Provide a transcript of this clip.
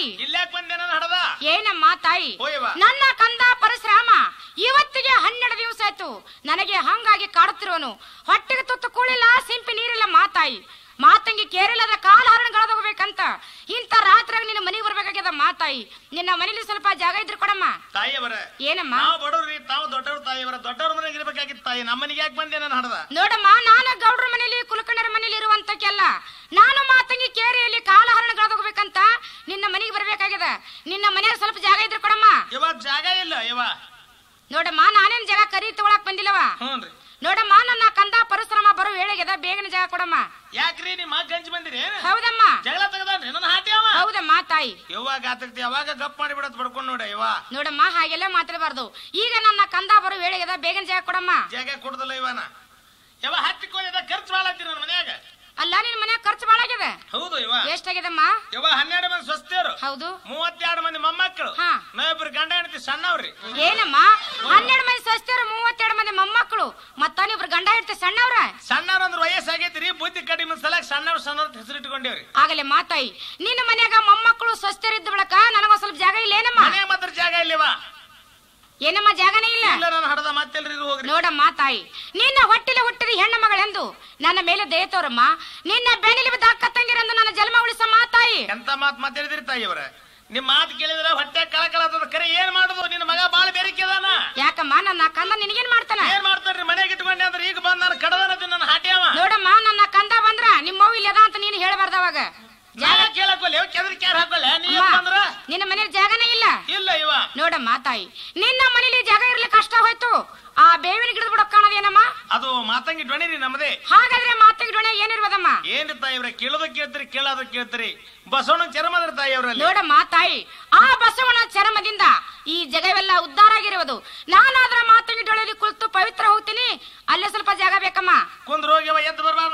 ತಾಯಿ ಇಲ್ಲಾಕ್ ಬಂದೆ ನನ್ನ ಹಡದ ಏನಮ್ಮ ತಾಯಿ ಹೋಯವ್ವ. ನನ್ನ ಕಂದ ಪರಶುರಾಮ ಇವತ್ತಿಗೆ 12 ದಿವಸ ಆಯ್ತು ನನಗೆ ಹಂಗಾಗಿ ಕಾಡುತ್ತಿರೋನು ಹೊಟ್ಟೆಗೆ ತುತ್ತು ಕೂಳಿಲ್ಲ ಸಿಂಪಿ ನೀರಿಲ್ಲ ಮಾತಾಯಿ ಮಾತಂಗಿ ಕೇರಳದ ಕಾಲ ಹರಣಗಳಾಗೋಗ್ಬೇಕಂತ ಇಂತ ರಾತ್ರಿಯಾಗ ನಿನ್ನ ಮನೆಗೆ ಬರ್ಬೇಕಾಗ್ಯದ ಮಾತಾಯಿ ನಿನ್ನ ಮನೇಲಿ ಸ್ವಲ್ಪ ಜಾಗ ಇದ್ರೆ ಕೊಡಮ್ಮ ತಾಯಿಯವರ ಏನಮ್ಮ ನಾವು ಬಡವ್ರಿ ತಾವು ದೊಡ್ಡವ್ರ ತಾಯಿಯವರ ದೊಡ್ಡವ್ರ ಮನೆಗೆ ಇರ್ಬೇಕಾಗಿತ್ತು ತಾಯಿ ನಮ್ಮ ಮನೆಗೆ ಯಾಕೆ ಬಂದೆ ನನ್ನ ಹಡದ ನೋಡಮ್ಮ ನಾನು ಗೌಡ್ರ ಮನೇಲಿ ಕುಲಕರ್ಣರ ಮನೇಲಿ ಇರುವಂತಕ್ಕೆಲ್ಲ ನಾನು ಮಾತಂಗಿ ಕೇರಿಯಲ್ಲಿ ಕಾಲ ಹರಣಗಳಾಗೋಗ್ಬೇಕಂತ ನಿನ್ನ ಮನೆಗೆ ಬರ್ಬೇಕಾಗ್ಯದ ನಿನ್ನ ಮನೆಯಾಗ ಸ್ವಲ್ಪ ಜಾಗ ಇದ್ರೆ ಕೊಡಮ್ಮ ಇವಾಗ ಜಾಗ ಇಲ್ಲ ಇವ ನೋಡಮ್ಮ ನಾನೇನ್ ಜಾಗ ಕರಿ ತಗೊಳಕ್ ಬಂದಿಲ್ಲವ ಹ್ಞೂನ್ರಿ ನೋಡಮ್ಮ ನನ್ನ ಕಂದ ಪರಶುರಾಮ ಬರೋ ವೇಳೆಗೆದ ಬೇಗನೆ ಜಾಗ ಕೊಡಮ್ಮ ಯಾಕ್ರಿ ನಿಮ್ಮ ಗಂಜಿ ಬಂದಿರಿ ಹೌದಮ್ಮ ಜಗಳ ತೆಗದಾನ್ರಿ ನನ್ನ ಹಾಟಿ ಅವ ಹೌದಮ್ಮ ತಾಯಿ ಯಾವಾಗ ಆತಕ್ತಿ ಯಾವಾಗ ಗಪ್ ಮಾಡಿ ಬಿಡತ್ ಬಡ್ಕೊಂಡ್ ನೋಡ ಇವ ನೋಡಮ್ಮ ಹಾಗೆಲ್ಲ ಮಾತಾಡಬಾರ್ದು ಈಗ ನನ್ನ ಕಂದ ಬರೋ ವೇಳೆಗೆದ ಬೇಗನೆ ಜಾಗ ಕೊಡಮ್ಮ ಜಾಗ ಕೊಡುದಲ್ಲ ಇವನ ಯಾವ ಹತ್ತಿಕೊಳ್ಳದ ಖರ್ಚು ಭಾಳ ಆಗ್ತೀರಿ ನನ್ನ ಮನ್ಯಾಗ ಅಲ್ಲ ನಿನ್ ಮನ್ಯಾಗ ಖರ್ಚು ಬಾಳ ಆಗ್ಯದ ಹೌದು ಇವ ಎಷ್ಟಾಗ್ಯದಮ್ಮ ಇವ 12 ಮಂದಿ ಸ್ವಸ್ಥರು ಹೌದು 32 ಮಂದಿ ಮೊಮ್ಮಕ್ಕಳು ಹಾ. ನಾವಿಬ್ರು ಗಂಡ ಹೆಂಡತಿ ಸಣ್ಣವ್ರಿ ಏನಮ್ಮ 12 ಮಂದಿ ಸಸ್ಯರು 32 ಮಂದಿ ಮೊಮ್ಮಕ್ಕಳು ಮತ್ತ ನೀವ್ರು ಗಂಡ ಇರ್ತಿ ಸಣ್ಣವ್ರ ಸಣ್ಣವ್ರ ಅಂದ್ರ ವಯಸ್ಸಾಗೈತ್ರಿ ಬುದ್ಧಿ ಕಡಿಮೆ ಸಲಕ್ ಸಣ್ಣವ್ರ ಹೆಸರಿಟ್ಕೊಂಡಿವ್ರಿ ಆಗಲೇ ಮಾತಾಯಿ ನಿನ್ನ ಮನ್ಯಾಗ ಮೊಮ್ಮಕ್ಕಳು ಸ್ವಸ್ಥರಿದ್ದ ಬಳಕ ನನಗೊಂದ್ ಸ್ವಲ್ಪ ಜಾಗ ಇಲ್ಲ ಏನಮ್ಮ ಮನೆ ಮಾತ್ರ ಜಾಗ ಇಲ್ಲಿವ ಏನಮ್ಮ ಜಾಗನೇ ಇಲ್ಲ ಇಲ್ಲ ನನ್ನ ಹಡದ ಮತ್ತೆಲ್ರಿ ಹೋಗ್ರಿ ನೋಡಮ್ಮ ತಾಯಿ ನಿನ್ನ ಹೊಟ್ಟಿಲೆ ಹುಟ್ಟಿದ ಹೆಣ್ಣು ಮಗಳೆಂದು ನನ್ನ ಮೇಲೆ ದಯ ತೋರಮ್ಮ ನಿನ್ನ ಬೆನ್ನಿಲಿ ಬಿದ್ದ ಅಕ್ಕ ತಂಗಿರೆಂದು ನನ್ನ ಜನ್ಮ ಉಳಿಸ ಮಾತಾಯಿ ಎಂತ ಮಾತು ಮಾತಾಡಿದ್ರಿ ತಾಯಿಯವರ ನಿಮ್ ಮಾತು ಕೇಳಿದ್ರೆ ಹೊಟ್ಟೆ ಕಳಕಳದ ಕರೆ ಏನ್ ಮಾಡುದು ನಿನ್ನ ಮಗ ಬಾಳ ಬೇರಿಕೆದಾನ ಯಾಕಮ್ಮ ನನ್ನ ಕಂದ ನಿನಗೇನ್ ಮಾಡ್ತಾನ ಏನ್ ಮಾಡ್ತಾರ್ರಿ ಮನೆಗೆ ಇಟ್ಕೊಂಡೆ ಅಂದ್ರೆ ಈಗ ಬಂದ್ ನಾನು ಕಡದನ ನನ್ನ ಹಾಟ್ಯಾವ ನೋಡಮ್ಮ ನನ್ನ ಕಂದ ಬಂದ್ರ ನಿಮ್ಮವ್ ಇಲ್ಲದ ಅಂತ ನೀನು ಹೇಳ್ಬಾರ್ದ ಅವಾಗ ಜಾಗ ಕೇಳಕ್ಕೊಲ್ಲ ಕೆದರಿ ಕ್ಯಾರ ಹಾಕೊಳ್ಳ ನೀ ಬಂದ್ರ ನಿನ್ನ ಮನೇಲಿ ಜಾಗನೇ ಇಲ್ಲ ಇಲ್ಲ ಇವ ನೋಡಮ್ಮ ತಾಯಿ ನಿನ್ನ ಮನೇಲಿ ಜಾಗ ಇರ್ಲಿಕ್ಕೆ ಕಷ್ಟ ಹೋಯ್ತು ಆ ಬೇವಿನ ಗಿಡದ ಬಿಡಕ್ ಕಾಣದೇನಮ್ಮ ಅದು ಮಾತಂಗಿ ಧ್ವನಿರಿ ನಮ್ಮದೇ ಹಾಗಾದ್ರೆ ಮಾತಿಗೆ ಡೊಣೆ ಏನಿರ್ಬೋದಮ್ಮ ಏನ್ರಿ ತಾಯಿವ್ರ ಕೇಳೋದ ಕೇಳ್ತೀರಿ ಕೇಳೋದ ಕೇಳ್ತೀರಿ ಬಸವಣ್ಣ ಚರ್ಮದ್ರ ತಾಯಿಯವ್ರಲ್ಲಿ ನೋಡಮ್ಮ ತಾಯಿ ಆ ಬಸವನ ಚರ್ಮದಿಂದ ಈ ಜಗವೆಲ್ಲ ಉದ್ಧಾರ ಆಗಿರುವುದು ನಾನಾದ್ರ ಮಾತಂಗಿ ಡೊಳೆಯಲ್ಲಿ ಕುಳಿತು ಪವಿತ್ರ ಹೋಗ್ತೀನಿ ಅಲ್ಲೇ ಸ್ವಲ್ಪ ಜಾಗ ಬೇಕಮ್ಮ ಕುಂದ್ರ ಹೋಗ್ಯವ ಎದ್ದು ಬರ್ಬಾರ್ದು